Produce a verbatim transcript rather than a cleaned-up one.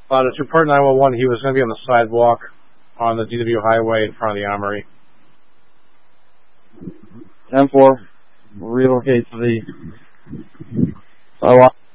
Uh, to report nine one one, he was going to be on the sidewalk on the D W highway in front of the armory. ten four, relocate to the sidewalk.